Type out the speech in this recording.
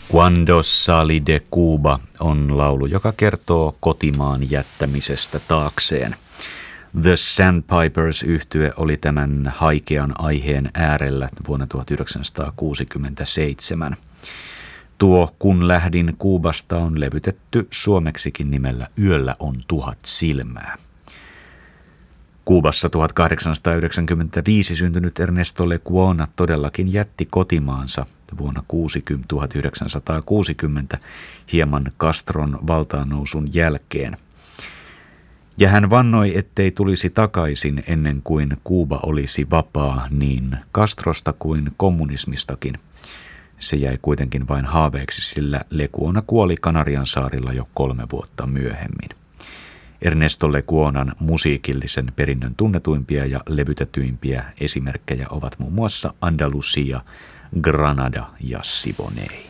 Cuando salí de Cuba on laulu, joka kertoo kotimaan jättämisestä taakseen. The Sandpipers-yhtye oli tämän haikean aiheen äärellä vuonna 1967. Tuo Kun lähdin Kuubasta on levytetty suomeksikin nimellä Yöllä on 1000 silmää. Kuubassa 1895 syntynyt Ernesto Lecuona todellakin jätti kotimaansa vuonna 1960 hieman Castron valtaannousun jälkeen. Ja hän vannoi, ettei tulisi takaisin ennen kuin Kuuba olisi vapaa niin Castrosta kuin kommunismistakin. Se jäi kuitenkin vain haaveeksi, sillä Lecuona kuoli Kanariansaarilla jo 3 vuotta myöhemmin. Ernesto Lecuonan musiikillisen perinnön tunnetuimpia ja levytetyimpiä esimerkkejä ovat muun muassa Andalusia, Granada ja Siboney.